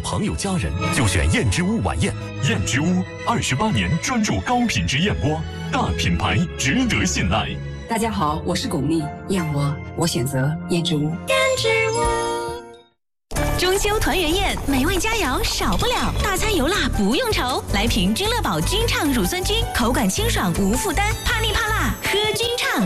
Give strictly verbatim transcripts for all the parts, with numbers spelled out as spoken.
朋友家人，就选燕之屋晚宴。燕之屋二十八年专注高品质燕窝，大品牌值得信赖。 大家好，我是巩俐，燕窝我选择燕之屋。 燕之屋。中秋团圆宴，美味佳肴少不了，大餐油辣不用愁。来瓶君乐宝君畅乳酸菌，口感清爽无负担，怕腻怕辣喝君畅。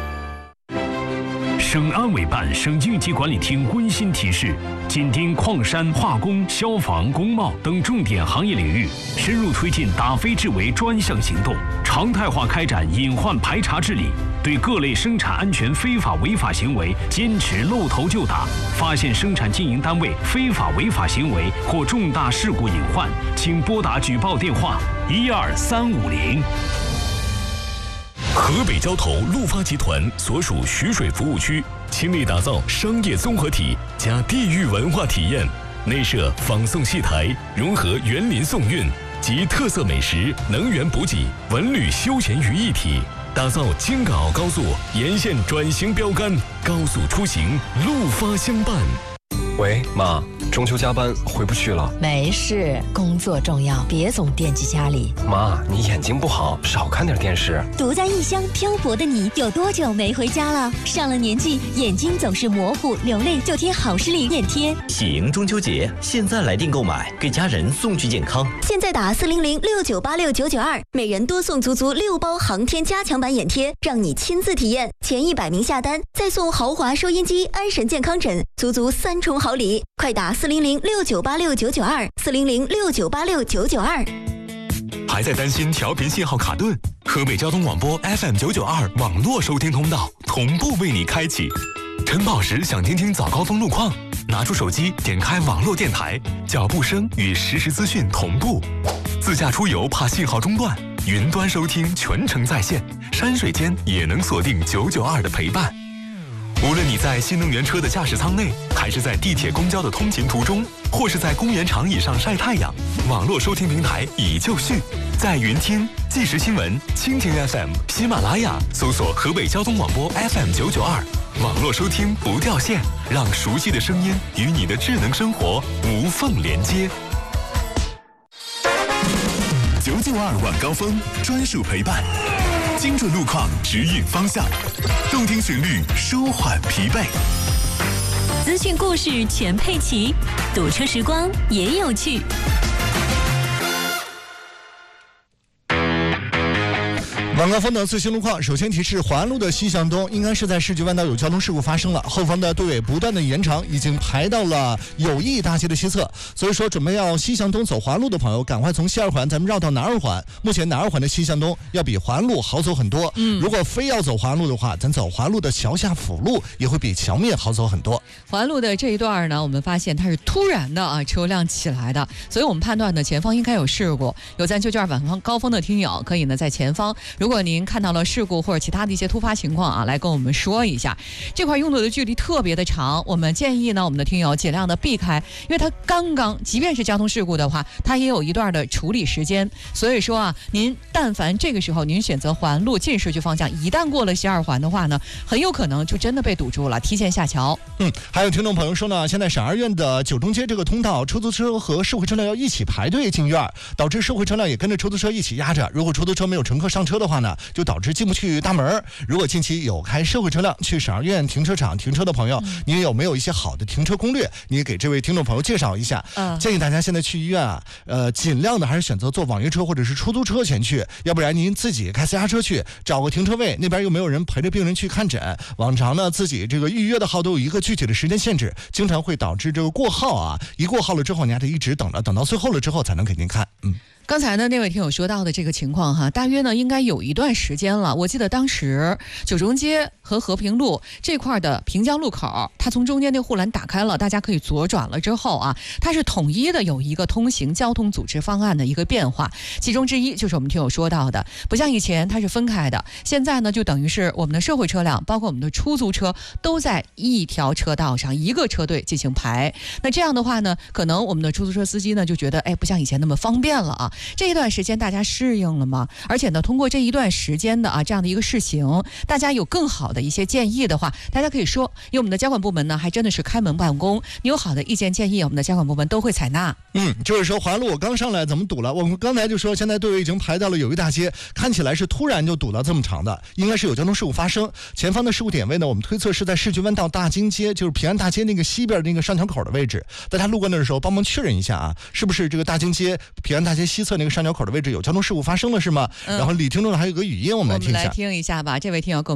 省安委办、省应急管理厅温馨提示：紧盯矿山、化工、消防、工贸等重点行业领域，深入推进打非治为专项行动，常态化开展隐患排查治理。对各类生产安全非法违法行为坚持露头就打，发现生产经营单位非法违法行为或重大事故隐患，请拨打举报电话一二三五零。 河北交投陆发集团所属徐水服务区，倾力打造商业综合体加地域文化体验，内设仿宋戏台，融合园林宋韵及特色美食、能源补给、文旅休闲于一体。打造京港澳高速沿线转型标杆，高速出行陆发相伴。 喂，妈，中秋加班回不去了。 没事，工作重要，别总惦记家里。 妈，你眼睛不好，少看点电视。 独在异乡漂泊的你，有多久没回家了？上了年纪，眼睛总是模糊，流泪就贴好视力眼贴。 喜迎中秋节，现在来电购买，给家人送去健康。 现在打四零零六九八六九九二，每人多送足足六包航天加强版眼贴，让你亲自体验。前一百名下单，再送豪华收音机、安神健康枕，足足三重好礼。快打四零零六九八六九九二，四零零六九八六九九二。 还在担心调频信号卡顿？河北交通广播 F M 九九二网络收听通道同步为你开启。晨跑时想听听早高峰路况，拿出手机点开网络电台，脚步声与实时资讯同步。自驾出游怕信号中断，云端收听全程在线，山水间也能锁定九九二的陪伴。无论你在新能源车的驾驶舱内，还是在地铁公交的通勤途中，或是在公园长椅上晒太阳，网络收听平台已就绪，在云听、即时新闻、蜻蜓 F M、喜马拉雅搜索河北交通广播 F M 九九二，网络收听不掉线，让熟悉的声音与你的智能生活无缝连接。九九二晚高峰专属陪伴，精准路况指引方向，动听旋律舒缓疲惫， 资讯故事全配齐，堵车时光也有趣。 晚高峰的最新路况，首先提示环路的西向东，应该是在世纪弯道有交通事故发生了，后方的队尾不断的延长，已经排到了友谊大街的西侧，所以说准备要西向东走环路的朋友，赶快从西二环咱们绕到南二环。目前南二环的西向东要比环路好走很多，嗯，如果非要走环路的话，咱走环路的桥下辅路也会比桥面好走很多。 环路的这一段呢，我们发现它是突然的啊，车辆起来的，所以我们判断呢，前方应该有事故。有咱九九二晚方高峰的听友可以呢在前方，如果您看到了事故或者其他的一些突发情况啊，来跟我们说一下。这块拥堵的距离特别的长，我们建议呢，我们的听友尽量的避开，因为它刚刚即便是交通事故的话，它也有一段的处理时间。所以说啊，您但凡这个时候您选择环路进市区方向，一旦过了西二环的话呢，很有可能就真的被堵住了，提前下桥。 嗯，还有听众朋友说呢，现在省二院的九中街这个通道，出租车和社会车辆要一起排队进院，导致社会车辆也跟着出租车一起压着。如果出租车没有乘客上车的话呢，就导致进不去大门。如果近期有开社会车辆去省二院停车场停车的朋友，嗯、你有没有一些好的停车攻略？你也给这位听众朋友介绍一下。嗯、建议大家现在去医院啊，呃，尽量的还是选择坐网约车或者是出租车前去，要不然您自己开私家车去，找个停车位，那边又没有人陪着病人去看诊。往常呢，自己这个预约的号都有一个具体的时间限制，经常会导致这个过号啊，一过号了之后，你还得一直等着，等到最后了之后才能给您看。嗯。 刚才呢，那位听友说到的这个情况哈，大约呢应该有一段时间了。我记得当时九中街和和平路这块的平江路口，它从中间那护栏打开了，大家可以左转了之后啊，它是统一的有一个通行交通组织方案的一个变化，其中之一就是我们听友说到的，不像以前它是分开的，现在呢就等于是我们的社会车辆，包括我们的出租车都在一条车道上一个车队进行排。那这样的话呢，可能我们的出租车司机呢就觉得，哎，不像以前那么方便了啊。 这一段时间大家适应了吗？而且呢，通过这一段时间的啊这样的一个试行，大家有更好的一些建议的话，大家可以说，因为我们的监管部门呢还真的是开门办公，你有好的意见建议，我们的监管部门都会采纳。 嗯，就是说华路我刚上来怎么堵了？我们刚才就说现在队伍已经排到了友谊大街，看起来是突然就堵到这么长的，应该是有交通事故发生。前方的事故点位呢，我们推测是在世纪湾道大经街，就是平安大街那个西边那个上桥口的位置。大家路过那的时候帮忙确认一下啊，是不是这个大经街平安大街西侧那个上桥口的位置有交通事故发生了是吗？嗯、然后李听众还有个语音，我们来听一下。 我们来听一下吧，这位听友给我们